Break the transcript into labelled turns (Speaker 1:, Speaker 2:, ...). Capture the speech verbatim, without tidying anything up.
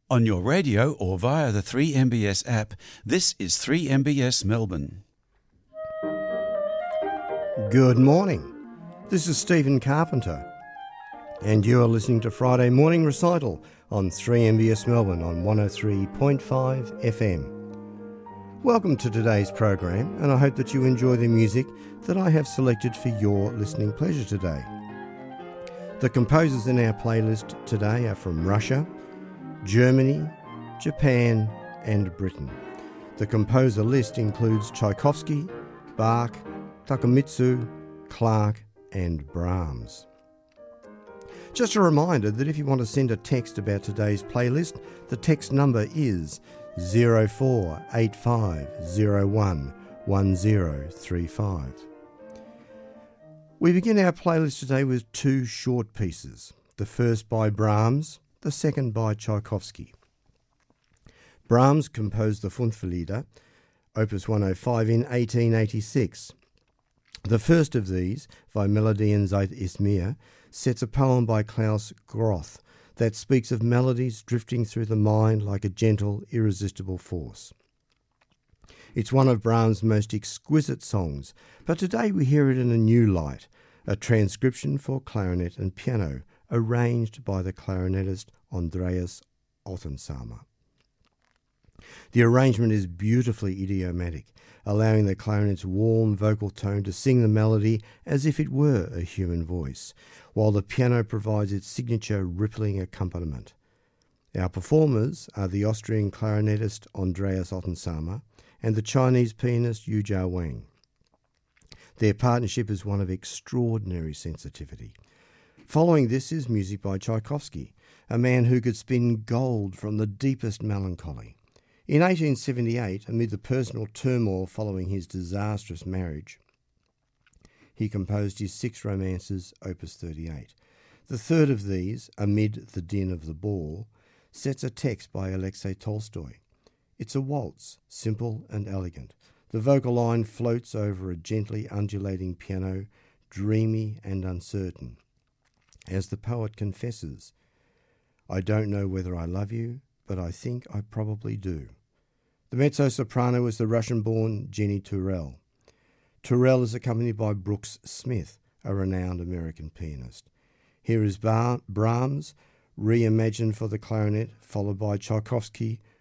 Speaker 1: On your radio or via the three M B S app, this is three M B S Melbourne.
Speaker 2: Good morning. This is Stephen Carpenter, and you are listening to Friday Morning Recital on three M B S Melbourne on one oh three point five F M. Welcome to today's program, and I hope that you enjoy the music that I have selected for your listening pleasure today. The composers in our playlist today are from Russia, Germany, Japan and Britain. The composer list includes Tchaikovsky, Bach, Takemitsu, Clarke and Brahms. Just a reminder that if you want to send a text about today's playlist, the text number is zero four eight five zero one one zero three five. We begin our playlist today with two short pieces, the first by Brahms, the second by Tchaikovsky. Brahms composed the Fünflieder, opus one oh five, in eighteen eighty-six. The first of these, Wie Melodien seit is mir, sets a poem by Klaus Groth that speaks of melodies drifting through the mind like a gentle, irresistible force. It's one of Brahms' most exquisite songs, but today we hear it in a new light, a transcription for clarinet and piano, arranged by the clarinetist Andreas Ottensamer. The arrangement is beautifully idiomatic, allowing the clarinet's warm vocal tone to sing the melody as if it were a human voice, while the piano provides its signature rippling accompaniment. Our performers are the Austrian clarinetist Andreas Ottensamer and the Chinese pianist Yu Jia Wang. Their partnership is one of extraordinary sensitivity. Following this is music by Tchaikovsky, a man who could spin gold from the deepest melancholy. In eighteen seventy-eight, amid the personal turmoil following his disastrous marriage, he composed his six romances, opus thirty-eight. The third of these, Amid the Din of the Ball, sets a text by Alexei Tolstoy. It's a waltz, simple and elegant. The vocal line floats over a gently undulating piano, dreamy and uncertain. As the poet confesses, I don't know whether I love you, but I think I probably do. The mezzo-soprano is the Russian-born Jenny Turell. Turell is accompanied by Brooks Smith, a renowned American pianist. Here is Bar- Brahms, reimagined for the clarinet, followed by Tchaikovsky,